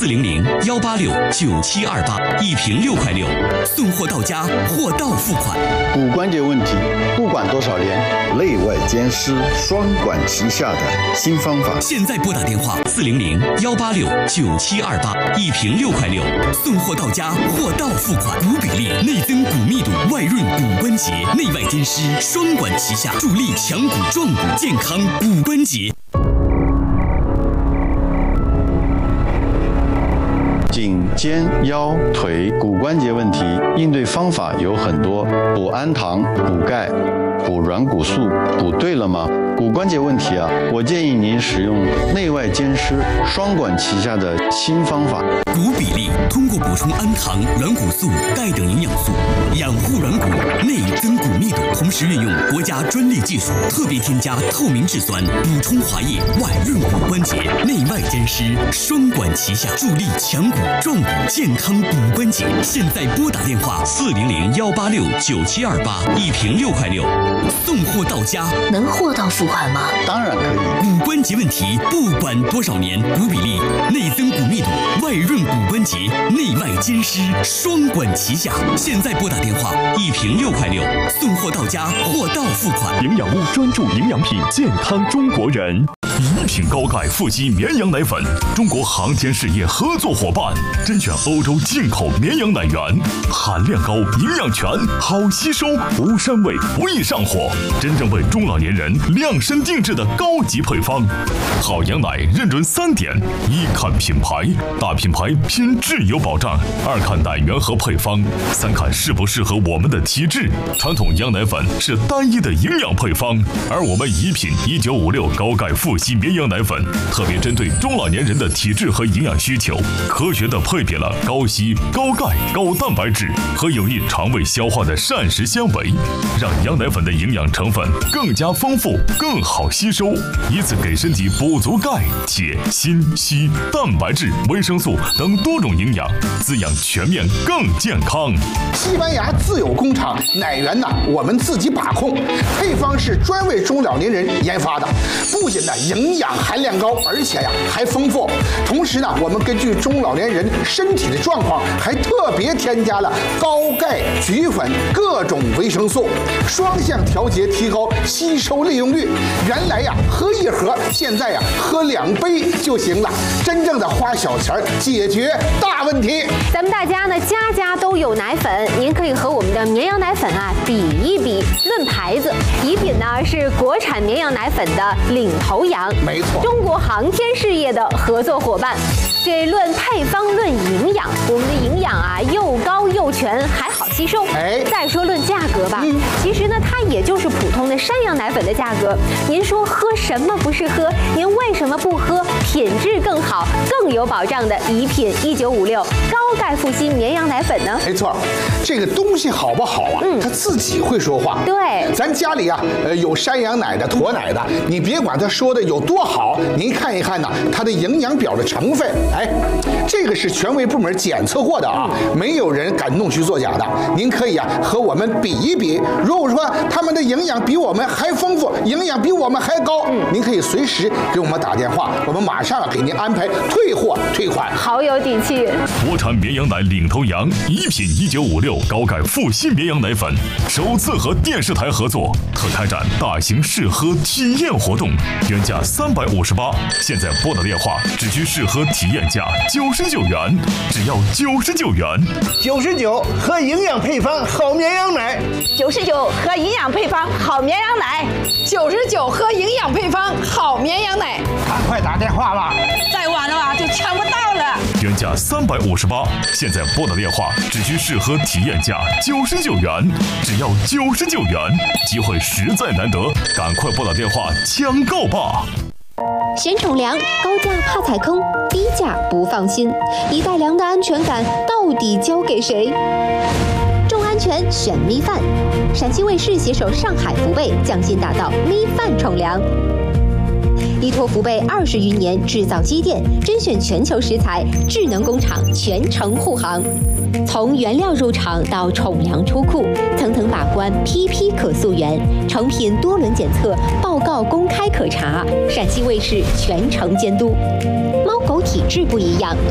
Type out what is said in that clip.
400-186-9728，一瓶6块6，送货到家，货到付款。 骨关节问题，不管多少年，内外兼施，双管齐下的新方法。 现在拨打电话400-186-9728，一瓶6块6，送货到家，货到付款。骨比例内增骨密度，外润骨关节，内外兼施，双管齐下，助力强骨壮骨，健康骨关节。 颈、肩、腰、腿骨关节问题，应对方法有很多，补氨糖、补钙、补软骨素，补对了吗？骨关节问题啊，我建议您使用内外兼施、双管齐下的新方法。 骨比例通过补充氨糖、软骨素、钙等营养素，养护软骨，内增骨密度，同时运用国家专利技术，特别添加透明质酸，补充滑液，外润骨关节，内外兼施，双管齐下，助力强骨壮骨，健康骨关节。现在拨打电话400-186-9728，一瓶6块6，送货到家。 能货到付款吗？ 当然可以。 骨关节问题，不管多少年，骨比例内增骨密度，外润骨关节，内外兼施，双管齐下。现在拨打电话，一瓶6块6，送货到家，货到付款。 营养屋专注营养品，健康中国人。一品高钙富硒绵羊奶粉，中国航天事业合作伙伴，甄选欧洲进口绵羊奶源，含量高，营养全，好吸收，无膻味，不易上火，真正为中老年人量身定制的高级配方。好羊奶认准3点：一看品牌，大品牌拼质有保障；二看奶源和配方；三看适不适合我们的体质。传统羊奶粉是单一的营养配方，而我们一品1956高钙富硒绵羊奶粉特别针对中老年人的体质和营养需求，科学的配比了高硒、高钙、高蛋白质和有益肠胃消化的膳食纤维，让羊奶粉的营养成分更加丰富，更好吸收，以此给身体补足钙、铁、锌、硒、蛋白质、维生素等多种营养，滋养全面更健康。 西班牙自有工厂，奶源呢我们自己把控，配方是专为中老年人研发的，不仅呢营养含量高，而且还丰富。同时呢，我们根据中老年人身体的状况，还特别添加了高钙、菊粉各种维生素，双向调节，提高吸收利用率。原来喝1盒，现在喝2杯就行了，真正的花小钱解决大问题。 咱们大家呢家家都有奶粉，您可以和我们的绵羊奶粉比一比。论牌子，宜品呢是国产绵羊奶粉的领头羊， 没错， 中国航天事业的合作伙伴。这论配方论营养，我们的营养又高又全，还好吸收。再说论价格吧，其实呢它也就是普通的山羊奶粉的价格。您说喝什么不是喝？您为什么不喝品质更好、更有保障的宜品1956高钙富硒绵羊奶粉呢？ 没错，这个东西好不好它自己会说话。 对， 咱家里有山羊奶的、驼奶的，你别管它说的有多好，您看一看它的营养表的成分。这个是权威部门检测过的没有人敢弄虚作假的。您可以和我们比一比，如果说他们的营养比我们还丰富，营养比我们还高，您可以随时给我们打电话，我们马上给您安排退货退款。 好有底气！ 国产绵羊奶领头羊，宜品1956高钙富硒绵羊奶粉首次和电视台合作，特开展大型试喝体验活动，原价358，现在拨打电话只需试喝体验价99元，只要99元。 99喝营养配方好绵羊奶 ，99喝营养配方好绵羊奶，99喝营养配方好绵羊奶。 赶快打电话吧， 再晚了就抢不到了。 原价358，现在拨打电话只需试喝体验价99元，只要99元，机会实在难得，赶快拨打电话抢购吧。 选宠粮，高价怕踩坑，低价不放心，一袋粮的安全感到底交给谁？重安全选米饭，陕西卫视携手上海福贝，匠心打造米饭宠粮。依托福贝20余年制造积淀，甄选全球食材，智能工厂全程护航。从原料入场到宠粮出库，层层把关，批批可溯源，成品多轮检测，报告公开可查。陕西卫视全程监督。猫狗体质不一样，